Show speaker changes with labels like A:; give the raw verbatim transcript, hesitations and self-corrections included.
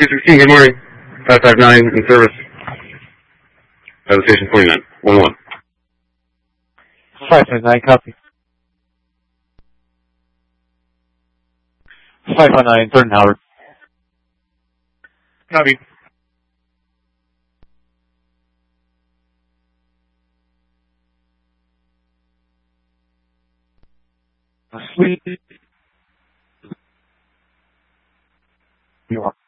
A: two sixteen, good morning. five five nine in service. Out of station forty-nine. one one.
B: five five nine, copy. five five nine, Third and Howard.
A: Copy.
B: Sweet. You are.